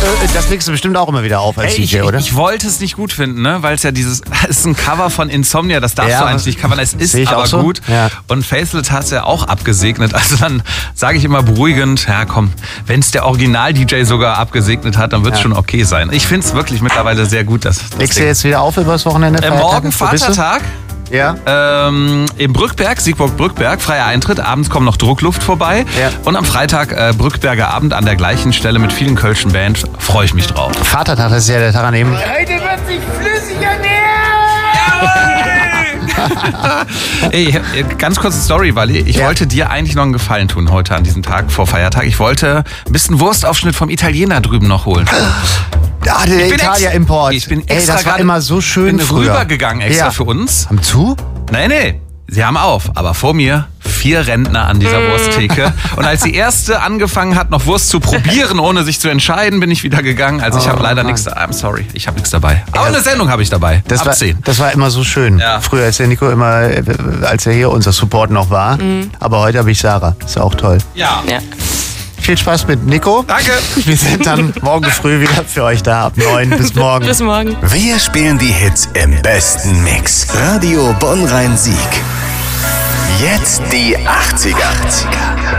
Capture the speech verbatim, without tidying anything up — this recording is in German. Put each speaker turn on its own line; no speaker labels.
das legst du bestimmt auch immer wieder auf als
Ey, ich,
D J, oder?
Ich wollte es nicht gut finden, ne? Weil es ja dieses, es ist ein Cover von Insomnia, das darfst
Ja,
du eigentlich nicht covern, es ist
sehe ich
aber
auch so.
gut.
Ja.
Und Faceless hat es ja auch abgesegnet, also dann sage ich immer beruhigend, ja komm, wenn es der Original-D J sogar abgesegnet hat, dann wird es
Ja.
schon okay sein. Ich finde es wirklich mittlerweile sehr gut, dass das
Legst du
Ding.
jetzt wieder auf übers Wochenende?
Äh,
Feiertag?
morgen
Wo bist du?
Vatertag.
Ja.
Ähm, Im Brückberg, Siegburg-Brückberg, freier Eintritt. Abends kommt noch Druckluft vorbei.
Ja.
Und am Freitag äh, Brückberger Abend an der gleichen Stelle mit vielen Kölschen Band. Freue ich mich drauf.
Vatertag, das ist ja der Tag an dem.
Heute wird sich flüssig ernähren!
Ey, ganz kurze Story, Wally. Ich
Ja.
wollte dir eigentlich noch einen Gefallen tun heute an diesem Tag vor Feiertag. Ich wollte ein bisschen Wurstaufschnitt vom Italiener drüben noch holen.
Ah, der
Ich bin ex-
Italia-Import.
Ich bin
Ey,
extra
das war
gerade-
immer so schön
bin
früher.
rübergegangen extra
Ja.
für uns.
Haben zu?
Nee, nee. Sie haben auf, aber vor mir vier Rentner an dieser Wursttheke. Und als die erste angefangen hat, noch Wurst zu probieren, ohne sich zu entscheiden, bin ich wieder gegangen. Also ich
Oh,
habe leider
Mann.
nichts, I'm sorry, ich habe nichts dabei. Aber eine Sendung habe ich dabei.
Das
Ab
war,
zehn.
das war immer so schön.
Ja.
Früher ist der Nico immer, äh, als er hier unser Support noch war. Aber heute habe ich Sarah. Ist auch toll.
Ja.
Ja.
Viel Spaß mit Nico.
Danke.
Wir sind dann morgen früh wieder für euch da ab neun. Bis morgen.
Bis morgen.
Wir spielen die Hits im besten Mix. Radio Bonn-Rhein-Sieg. Jetzt die achtziger.